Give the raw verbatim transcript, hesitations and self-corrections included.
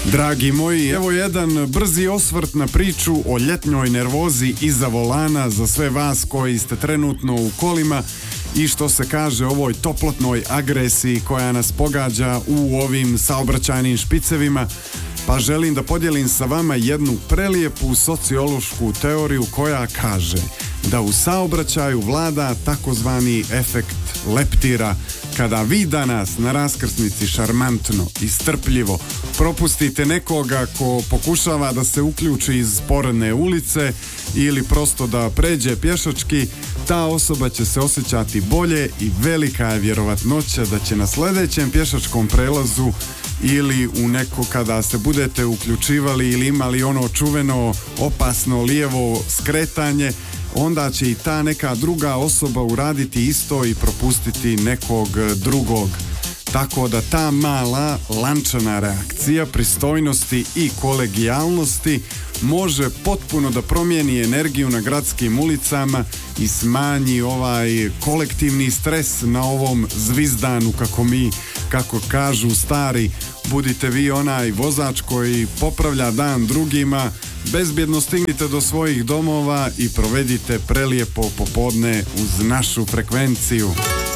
Dragi moji, evo jedan brzi osvrt na priču o ljetnjoj nervozi iza volana za sve vas koji ste trenutno u kolima i što se kaže ovoj toplotnoj agresiji koja nas pogađa u ovim saobraćajnim špicevima. Pa želim da podijelim sa vama jednu prelijepu sociološku teoriju koja kaže da u saobraćaju vlada takozvani efekt leptira. Kada vi danas na raskrsnici šarmantno i strpljivo propustite nekoga ko pokušava da se uključi iz sporedne ulice ili prosto da pređe pješački, ta osoba će se osjećati bolje i velika je vjerovatnoća da će na sljedećem pješačkom prelazu ili u neko kada se budete uključivali ili imali ono čuveno opasno lijevo skretanje, onda će i ta neka druga osoba uraditi isto i propustiti nekog drugog. Tako da ta mala lančana reakcija pristojnosti i kolegijalnosti može potpuno da promijeni energiju na gradskim ulicama i smanji ovaj kolektivni stres na ovom zvizdanu, kako mi, kako kažu stari, budite vi onaj vozač koji popravlja dan drugima, bezbjedno stignite do svojih domova i provedite prelijepo popodne uz našu frekvenciju.